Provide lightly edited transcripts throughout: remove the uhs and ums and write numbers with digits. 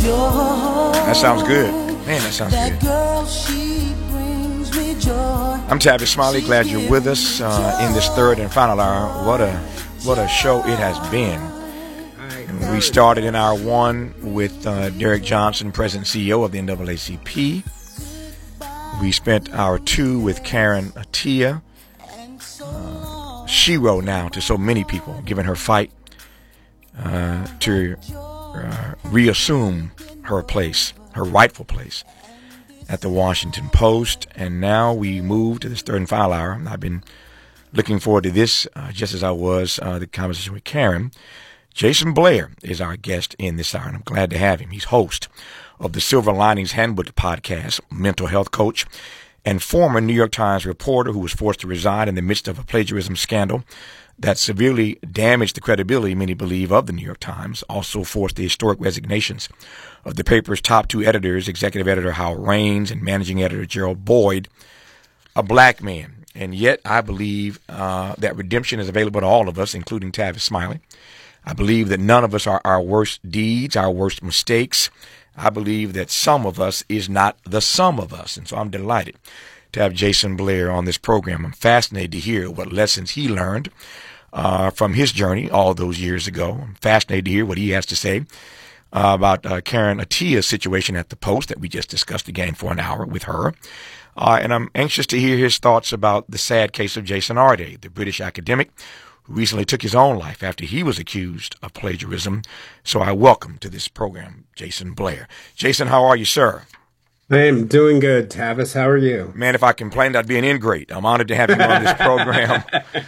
That sounds good. Man, that sounds good. I'm Tavis Smiley. Glad you're with us in this third and final hour. What a show it has been. We started in hour one with Derek Johnson, President and CEO of the NAACP. We spent hour two with Karen Attiah, shero now to so many people, giving her fight to reassume her place, her rightful place at the Washington Post. And now we move to this third and final hour. I've been looking forward to this just as I was the conversation with Karen. Jason Blair is our guest in this hour, and I'm glad to have him. He's host of the Silver Linings Handbook podcast, mental health coach, and former New York Times reporter who was forced to resign in the midst of a plagiarism scandal that severely damaged the credibility, many believe, of the New York Times. Also forced the historic resignations of the paper's top two editors, executive editor Hal Raines and managing editor Gerald Boyd, a black man. And yet I believe that redemption is available to all of us, including Tavis Smiley. I believe that none of us are our worst deeds, our worst mistakes. I believe that some of us is not the sum of us. And so I'm delighted to have Jason Blair on this program. I'm fascinated to hear what lessons he learned from his journey all those years ago. I'm fascinated to hear what he has to say about Karen Attiah's situation at the Post that we just discussed again for an hour with her. And I'm anxious to hear his thoughts about the sad case of Jason Arde, the British academic who recently took his own life after he was accused of plagiarism. So I welcome to this program Jason Blair. Jason, how are you, sir? I am doing good, Tavis. How are you? Man, if I complained, I'd be an ingrate. I'm honored to have you on this program.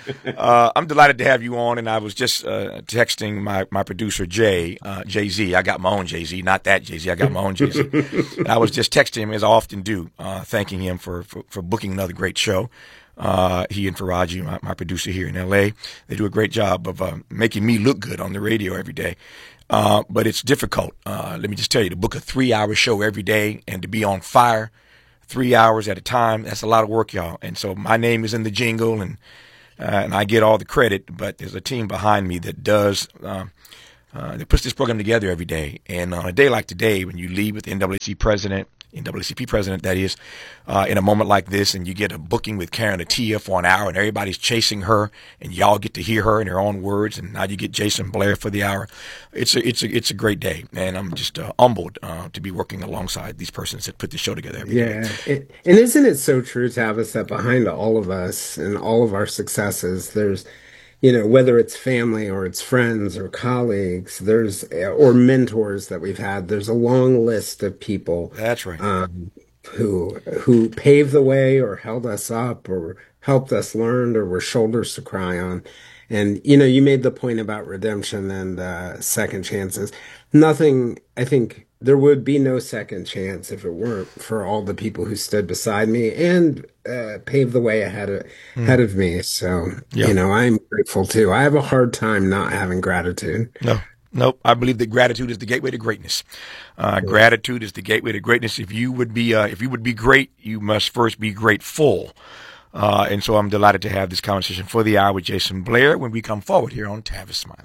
I'm delighted to have you on, and I was just texting my producer, Jay-Z. I got my own Jay-Z, not that Jay-Z. I got my own Jay-Z. And I was just texting him, as I often do, thanking him for booking another great show. He and Faraji, my producer here in L.A., they do a great job of making me look good on the radio every day. But it's difficult. Let me just tell you, to book a 3-hour show every day and to be on fire 3 hours at a time, that's a lot of work, y'all. And so my name is in the jingle, and I get all the credit, but there's a team behind me that does, that puts this program together every day. And on a day like today, when you leave with the NAACP president, that is, in a moment like this, and you get a booking with Karen Attiah for an hour, and everybody's chasing her, and y'all get to hear her in her own words, and now you get Jason Blair for the hour. It's a great day, and I'm just humbled to be working alongside these persons that put the show together every day. And isn't it so true, Tavis, that behind all of us and all of our successes, there's, whether it's family or it's friends or colleagues, or mentors that we've had, there's a long list of people. That's right. Who paved the way or held us up or helped us learn or were shoulders to cry on. And, you made the point about redemption and second chances. I think there would be no second chance if it weren't for all the people who stood beside me and paved the way ahead of me. So, I'm grateful too. I have a hard time not having gratitude. No, I believe that gratitude is the gateway to greatness. Gratitude is the gateway to greatness. If you would be great, you must first be grateful. And so I'm delighted to have this conversation for the hour with Jason Blair when we come forward here on Tavis Smiley.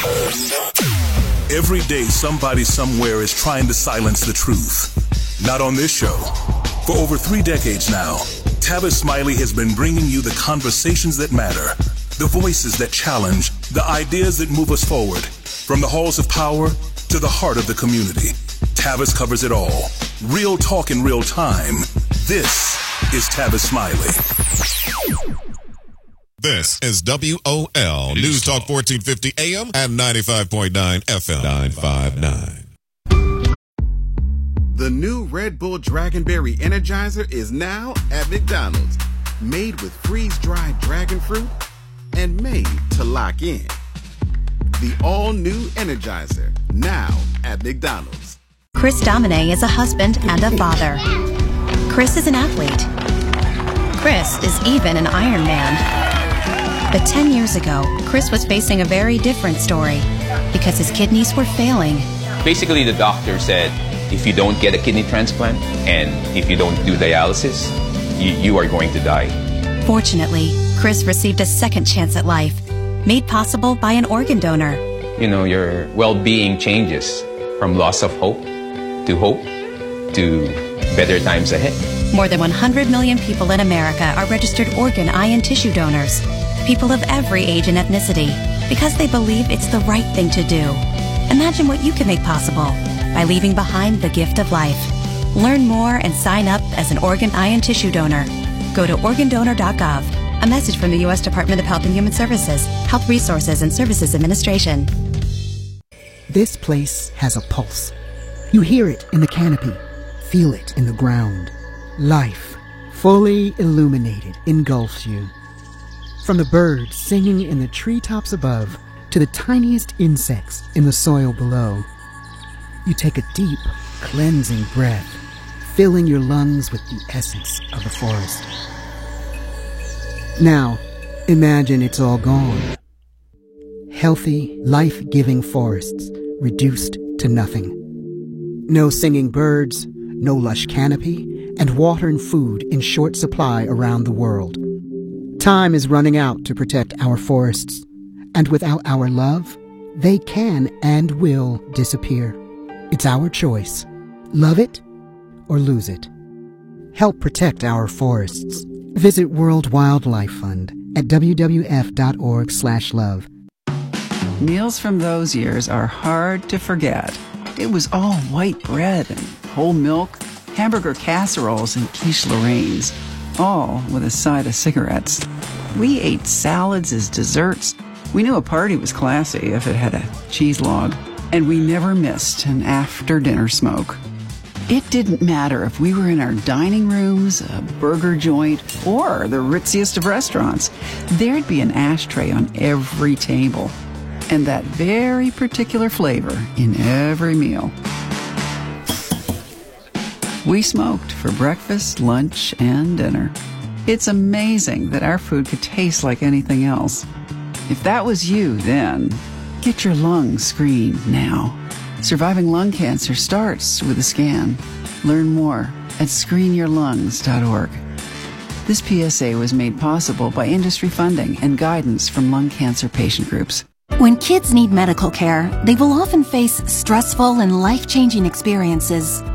Every day, somebody somewhere is trying to silence the truth. Not on this show. For over 3 decades now, Tavis Smiley has been bringing you the conversations that matter, the voices that challenge, the ideas that move us forward. From the halls of power to the heart of the community, Tavis covers it all. Real talk in real time. This is Tavis Smiley. This is WOL News Talk 1450 AM and 95.9 FM 959. The new Red Bull Dragonberry Energizer is now at McDonald's. Made with freeze-dried dragon fruit and made to lock in. The all-new Energizer, now at McDonald's. Chris Domine is a husband and a father. Chris is an athlete. Chris is even an Iron Man. But 10 years ago, Chris was facing a very different story because his kidneys were failing. Basically, the doctor said, if you don't get a kidney transplant and if you don't do dialysis, you are going to die. Fortunately, Chris received a second chance at life, made possible by an organ donor. Your well-being changes from loss of hope to hope, to better times ahead. More than 100 million people in America are registered organ, eye, and tissue donors. People of every age and ethnicity, because they believe it's the right thing to do. Imagine what you can make possible by leaving behind the gift of life. Learn more and sign up as an organ, eye, and tissue donor. Go to organdonor.gov. A message from the U.S. Department of Health and Human Services, Health Resources and Services Administration. This place has a pulse. You hear it in the canopy, feel it in the ground. Life, fully illuminated, engulfs you. From the birds singing in the treetops above to the tiniest insects in the soil below, you take a deep, cleansing breath, filling your lungs with the essence of the forest. Now, imagine it's all gone. Healthy, life-giving forests reduced to nothing. No singing birds, no lush canopy, and water and food in short supply around the world. Time is running out to protect our forests, and without our love, they can and will disappear. It's our choice. Love it or lose it. Help protect our forests. Visit World Wildlife Fund at wwf.org/love. Meals from those years are hard to forget. It was all white bread and whole milk, hamburger casseroles and quiche Lorraines, all with a side of cigarettes. We ate salads as desserts. We knew a party was classy if it had a cheese log, and we never missed an after-dinner smoke. It didn't matter if we were in our dining rooms, a burger joint, or the ritziest of restaurants. There'd be an ashtray on every table, and that very particular flavor in every meal. We smoked for breakfast, lunch, and dinner. It's amazing that our food could taste like anything else. If that was you then, get your lungs screened now. Surviving lung cancer starts with a scan. Learn more at screenyourlungs.org. This PSA was made possible by industry funding and guidance from lung cancer patient groups. When kids need medical care, they will often face stressful and life-changing experiences.